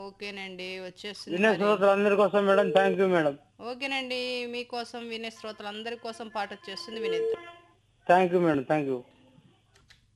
ఓకేనండి. వచ్చేస్తుంది వినే మరి. శ్రోతలందరి కోసం మేడం. Thank you madam. ఓకేనండి. మీకోసం వినే శ్రోతలందరి కోసం పాటొచ్చేస్తుంది వినేద్దాం. Thank you madam. Thank you.